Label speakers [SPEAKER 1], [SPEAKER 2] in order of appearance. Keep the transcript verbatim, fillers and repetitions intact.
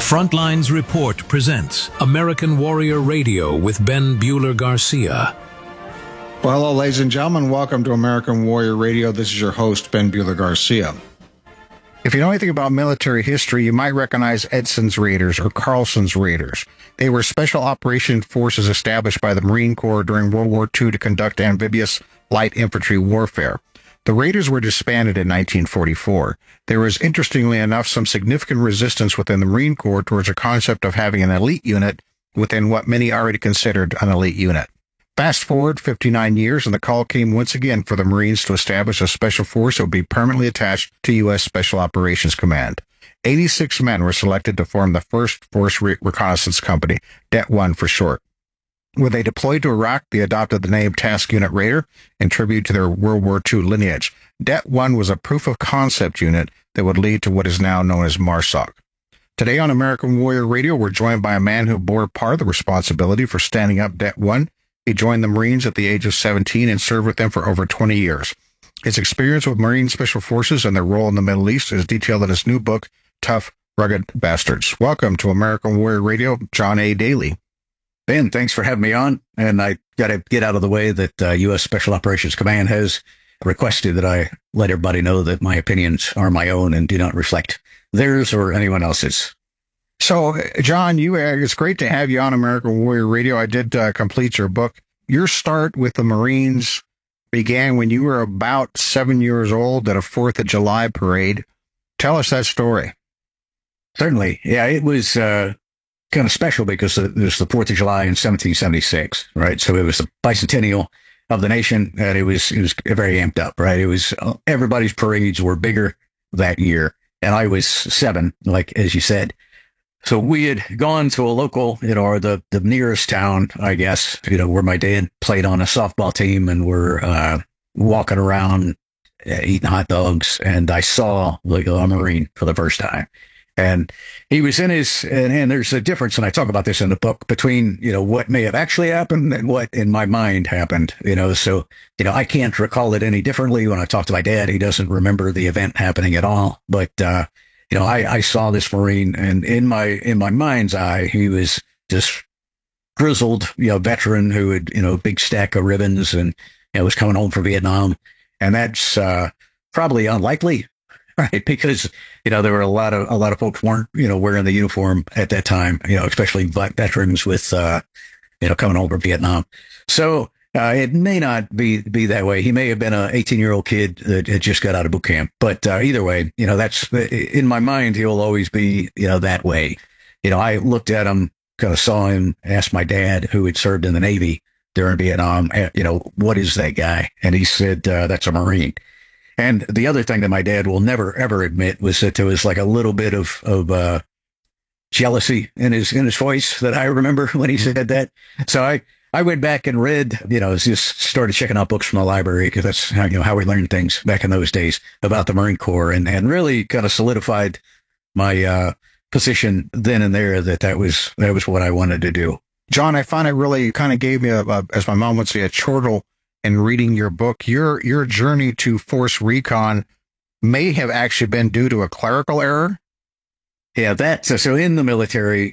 [SPEAKER 1] Frontlines Report presents American Warrior Radio with Ben Bueller Garcia.
[SPEAKER 2] Well, hello, ladies and gentlemen. Welcome to American Warrior Radio. This is your host, Ben Bueller Garcia. If you know anything about military history, you might recognize Edson's Raiders or Carlson's Raiders. They were special operation forces established by the Marine Corps during World War Two to conduct amphibious light infantry warfare. The Raiders were disbanded in nineteen forty-four. There was, interestingly enough, some significant resistance within the Marine Corps towards the concept of having an elite unit within what many already considered an elite unit. Fast forward fifty-nine years, and the call came once again for the Marines to establish a special force that would be permanently attached to U S Special Operations Command. eighty-six men were selected to form the first Force Re- Reconnaissance Company, D E T one for short. When they deployed to Iraq, they adopted the name Task Unit Raider in tribute to their World War Two lineage. D E T one was a proof-of-concept unit that would lead to what is now known as MARSOC. Today on American Warrior Radio, we're joined by a man who bore part of the responsibility for standing up D E T one. He joined the Marines at the age of seventeen and served with them for over twenty years. His experience with Marine Special Forces and their role in the Middle East is detailed in his new book, Tough, Rugged Bastards. Welcome to American Warrior Radio, John A. Daly.
[SPEAKER 3] Ben, thanks for having me on. And I got to get out of the way that uh, U S Special Operations Command has requested that I let everybody know that my opinions are my own and do not reflect theirs or anyone else's.
[SPEAKER 2] So, John, you uh, it's great to have you on American Warrior Radio. I did uh, complete your book. Your start with the Marines began when you were about seven years old at a fourth of July parade. Tell us that story.
[SPEAKER 3] Certainly. Yeah, it was uh, kind of special because it was the fourth of July in seventeen seventy-six, right? So it was the bicentennial of the nation, and it was, it was very amped up, right? It was, uh, everybody's parades were bigger that year, and I was seven, like, as you said. So we had gone to a local, you know, or the, the nearest town, I guess, you know, where my dad played on a softball team, and we're uh, walking around uh, eating hot dogs. And I saw like a Marine for the first time. And he was in his, and, and there's a difference, and I talk about this in the book, between, you know, what may have actually happened and what in my mind happened, you know. So, you know, I can't recall it any differently. When I talk to my dad, he doesn't remember the event happening at all. But, uh, you know, I, I saw this Marine, and in my, in my mind's eye, he was this grizzled, you know, veteran who had, you know, big stack of ribbons and, you know, was coming home from Vietnam. And that's, uh, probably unlikely, right? Because, you know, there were a lot of, a lot of folks weren't, you know, wearing the uniform at that time, you know, especially black veterans with, uh, you know, coming home from Vietnam. So, Uh, it may not be, be that way. He may have been an eighteen year old kid that had just got out of boot camp, but, uh, either way, you know, that's in my mind, he'll always be, you know, that way. You know, I looked at him, kind of saw him, asked my dad, who had served in the Navy during Vietnam, you know, what is that guy? And he said, uh, that's a Marine. And the other thing that my dad will never, ever admit was that there was like a little bit of, of, uh, jealousy in his, in his voice that I remember when he said that. So I, I went back and read, you know, just started checking out books from the library, because that's how, you know, how we learned things back in those days about the Marine Corps, and, and really kind of solidified my, uh, position then and there that that was, that was what I wanted to do.
[SPEAKER 2] John, I find it really kind of gave me a, a, as my mom would say, a chortle in reading your book. Your, your journey to Force Recon may have actually been due to a clerical error.
[SPEAKER 3] Yeah, that, so, so in the military,